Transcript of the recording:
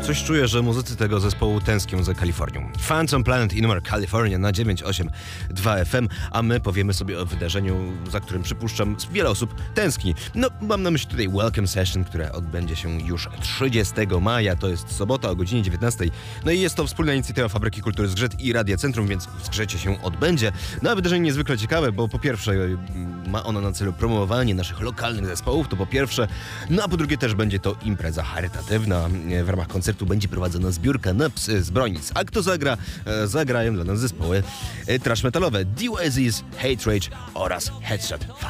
Coś czuję, że muzycy tego zespołu tęsknią za Kalifornią. Phantom Planet i numer California na 982 FM, a my powiemy sobie o wydarzeniu, za którym przypuszczam wiele osób tęskni. No, mam na myśli tutaj Welcome Session, które odbędzie się już 30 maja, to jest sobota o godzinie 19. No i jest to wspólna inicjatywa Fabryki Kultury Zgrzet i Radia Centrum, więc w Zgrzecie się odbędzie. No a wydarzenie niezwykle ciekawe, bo po pierwsze ma ono na celu promowanie naszych lokalnych zespołów, to po pierwsze, no a po drugie też będzie to impreza charytatywna. W ramach koncertu będzie prowadzona zbiórka na psy z Bronic. A kto zagra? Zagrają dla nas zespoły thrash metalowe The Oasis, Hate Rage oraz Headshot 5.